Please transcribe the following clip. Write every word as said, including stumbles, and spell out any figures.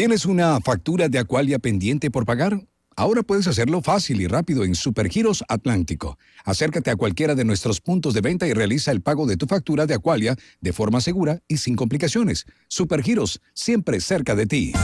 ¿Tienes una factura de Aqualia pendiente por pagar? Ahora puedes hacerlo fácil y rápido en Supergiros Atlántico. Acércate a cualquiera de nuestros puntos de venta y realiza el pago de tu factura de Aqualia de forma segura y sin complicaciones. Supergiros, siempre cerca de ti.